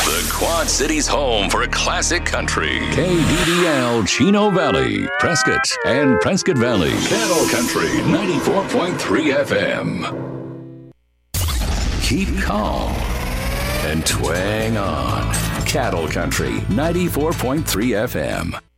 The Quad Cities' home for classic country. KDDL Chino Valley, Prescott, and Prescott Valley. Cattle Country 94.3 FM. Keep calm and twang on. Cattle Country 94.3 FM.